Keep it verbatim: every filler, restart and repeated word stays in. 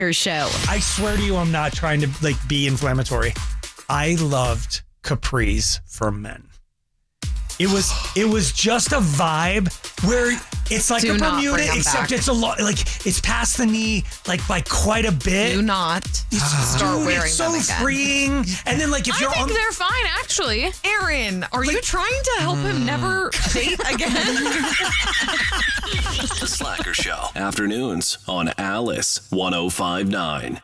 Show. I swear to you, I'm not trying to like be inflammatory. I loved capris for men. It was it was just a vibe where it's like Do a not Bermuda, bring 'em except back. it's a lot like it's past the knee like by quite a bit. Do not start Dude, wearing it's so them again. freeing. And then like if I you're think on they're fine, actually. Aaron, are you trying to help him never date again? The Slacker Show. Afternoons on Alice one oh five nine.